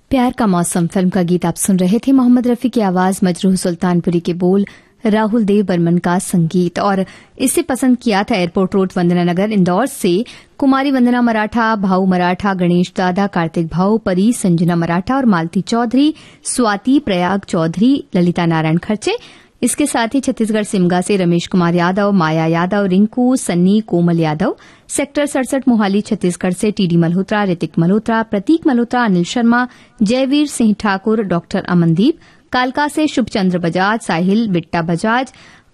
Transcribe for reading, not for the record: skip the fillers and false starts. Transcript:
प्यार का मौसम फिल्म का गीत आप सुन रहे थे। मोहम्मद रफी की आवाज, मजरूह सुल्तानपुरी के बोल, राहुल देव बर्मन का संगीत। और इसे पसंद किया था एयरपोर्ट रोड, वंदना नगर, इंदौर से कुमारी वंदना मराठा, भाऊ मराठा, गणेश दादा, कार्तिक भाऊ, परी, संजना मराठा और मालती चौधरी, स्वाति, प्रयाग चौधरी, ललिता नारायण खर्चे। इसके साथ ही छत्तीसगढ़ सिमगा से रमेश कुमार यादव, माया यादव, रिंकू, सन्नी, कोमल यादव, सेक्टर 67 मोहाली छत्तीसगढ़ से टीडी मल्होत्रा, ऋतिक मल्होत्रा, प्रतीक मल्होत्रा, अनिल शर्मा, जयवीर सिंह ठाकुर, डॉक्टर अमनदीप, कालका से शुभचंद्र बजाज, साहिल बिट्टा बजाज,